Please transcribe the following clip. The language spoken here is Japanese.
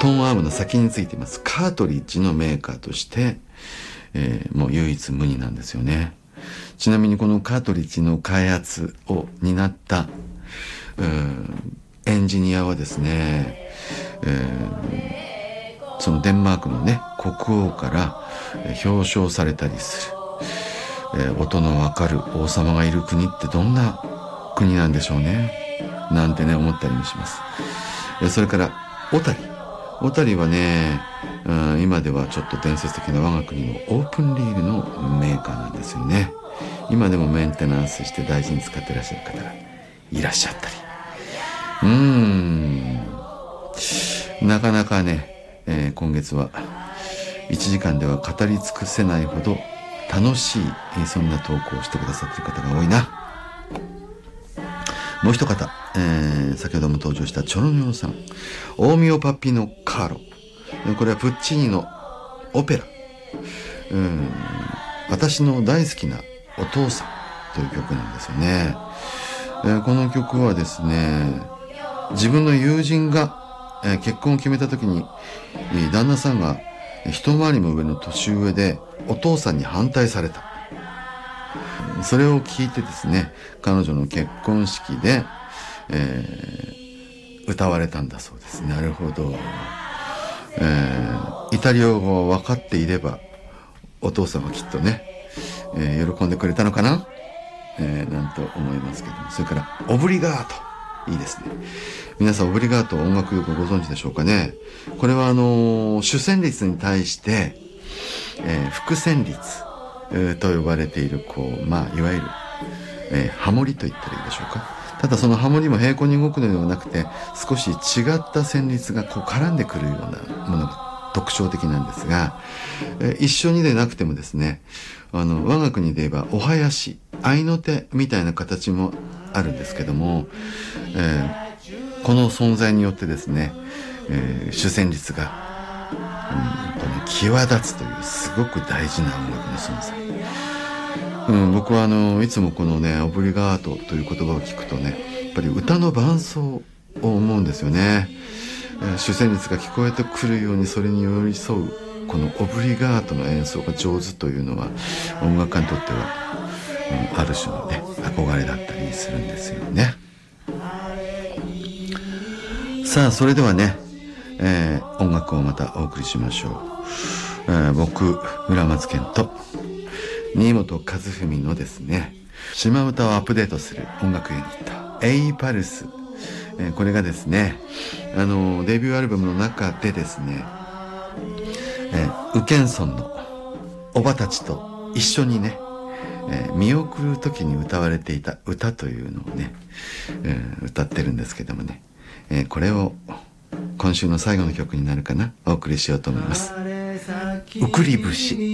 トーンアームの先についていますカートリッジのメーカーとして、もう唯一無二なんですよね。ちなみにこのカートリッジの開発を担ったエンジニアはですね、そのデンマークのね国王から表彰されたりする、音のわかる王様がいる国ってどんな国なんでしょうねなんてね思ったりもします。それから小谷はね、今ではちょっと伝説的な我が国のオープンリールのメーカーなんですよね。今でもメンテナンスして大事に使ってらっしゃる方がいらっしゃったり、なかなかね、今月は1時間では語り尽くせないほど楽しい、そんな投稿をしてくださっている方が多いな。もう一方、先ほども登場したチョロニョロさん、オーミオパピノカーロ、これはプッチーニのオペラ、私の大好きなお父さんという曲なんですよね。この曲はですね、自分の友人が、結婚を決めた時に旦那さんが一回りも上の年上でお父さんに反対された。それを聞いてですね、彼女の結婚式で、歌われたんだそうです。なるほど。イタリア語が分かっていればお父さんはきっとね、喜んでくれたのかな、なんと思いますけども。それからオブリガート、いいですね。皆さんオブリガート音楽よくご存知でしょうかね。これは主旋律に対して、副旋律、と呼ばれているいわゆる、ハモリと言ったらいいでしょうか。ただそのハモリも平行に動くのではなくて、少し違った旋律が絡んでくるようなものが特徴的なんですが、一緒にでなくてもですね、我が国で言えばお囃子、合いの手みたいな形もあるんですけども、この存在によってですね、主旋律が際立つというすごく大事な音楽の存在。僕はいつもこのねオブリガートという言葉を聞くとね、やっぱり歌の伴奏を思うんですよね。主旋律が聞こえてくるようにそれに寄り添うこのオブリガートの演奏が上手というのは音楽家にとっては、ある種のね憧れだったりするんですよね。さあそれではね、音楽をまたお送りしましょう。僕村松健と新本和文のですね島唄をアップデートする音楽ユニットエイパルス、これがですねデビューアルバムの中でですね、宇検村のおばたちと一緒にね、見送る時に歌われていた歌というのをね、歌ってるんですけどもね、これを今週の最後の曲になるかなお送りしようと思います。うくり節。